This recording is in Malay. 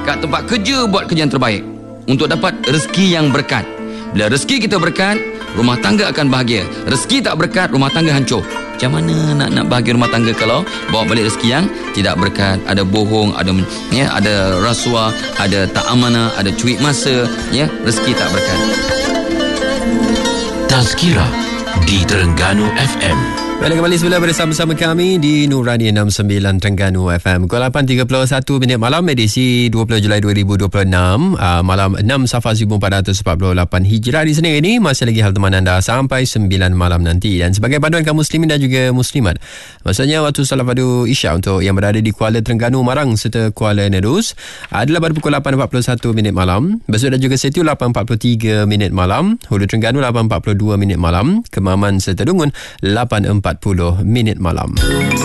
kat tempat kerja buat kerja yang terbaik untuk dapat rezeki yang berkat. Bila rezeki kita berkat, rumah tangga akan bahagia. Rezeki tak berkat, rumah tangga hancur. Macam mana nak bahagia rumah tangga kalau bawa balik rezeki yang tidak berkat? Ada bohong, ada rasuah, ada tak amanah, ada cuit masa, rezeki tak berkat. Tazkirah di Terengganu FM. Balik kembali semula bersama kami di Nurani 69 Terengganu FM. Pukul 8.31 minit malam, edisi 20 Julai 2026, malam 6 Safar 1448 Hijrah di sini ini. Masih lagi hal teman anda sampai 9 malam nanti. Dan sebagai panduan kaum muslimin dan juga muslimat, maksudnya waktu salat fardu Isya untuk yang berada di Kuala Terengganu, Marang serta Kuala Nerus adalah pada pukul 8.41 minit malam. Besut dan juga Setiu 8.43 minit malam. Hulu Terengganu 8.42 minit malam. Kemaman serta Dungun 8.40 minit malam.